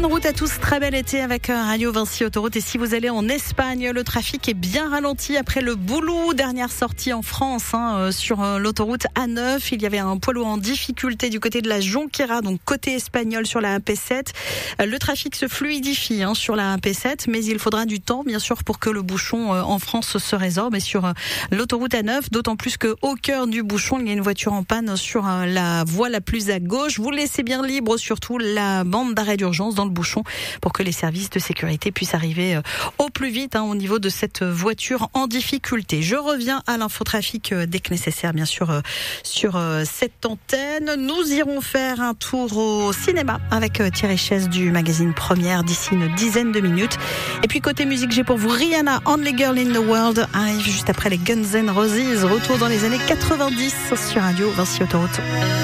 bonne route à tous, très bel été avec Radio Vinci Autoroute. Et si vous allez en Espagne, le trafic est bien ralenti après le boulot. Dernière sortie en France sur l'autoroute A9. Il y avait un poids lourd en difficulté du côté de la Jonquera, donc côté espagnol sur la AP7. Le trafic se fluidifie sur la AP7, mais il faudra du temps bien sûr pour que le bouchon en France se résorbe. Et sur l'autoroute A9, d'autant plus qu'au cœur du bouchon, il y a une voiture en panne sur la voie la plus à gauche. Vous laissez bien libre surtout la bande d'arrêt d'urgence dans le bouchon pour que les services de sécurité puissent arriver au plus vite au niveau de cette voiture en difficulté. Je reviens à l'infotrafic dès que nécessaire, bien sûr, sur cette antenne. Nous irons faire un tour au cinéma avec Thierry Chaise du magazine Première d'ici une dizaine de minutes. Et puis côté musique, j'ai pour vous Rihanna, Only Girl in the World, arrive juste après les Guns N' Roses. Retour dans les années 90 sur Radio Vinci Autoroute.